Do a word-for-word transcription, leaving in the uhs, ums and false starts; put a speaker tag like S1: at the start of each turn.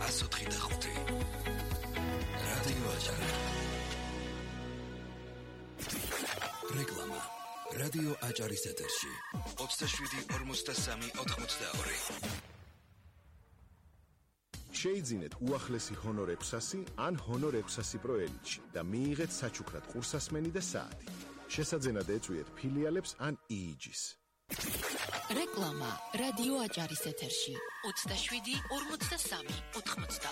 S1: ასოთხი და ხუთი. რადიო აჭარი. რეკლამა. რადიო აჭარის ეთერში. ოცდაშვიდი ორმოცდასამი ოთხმოცდაორი.
S2: შეიძინეთ უახლესი ჰონორ ექვსასი ან ჰონორ ექვსასი პრო ელიტში და მიიღეთ საჩუქრად ყურსასმენი და საათი. შესაძენად ეწვიეთ ფილიალებს ან იიჯის.
S3: რეკლამა რადიო აჭარის ეთერში ოცდაშვიდი ორმოცდასამი ოთხმოცდაორი.